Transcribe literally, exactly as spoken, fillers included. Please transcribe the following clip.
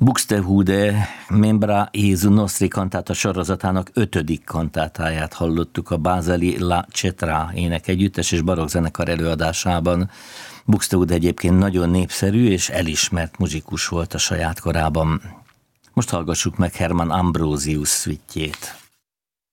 Buxtehude Membra Jesu Nostri kantáta sorozatának ötödik kantátáját hallottuk a bázeli La Cetra énekegyüttes és barokkzenekar előadásában. Buxtehude egyébként nagyon népszerű és elismert muzsikus volt a saját korában. Most hallgassuk meg Hermann Ambrosius szüitjét.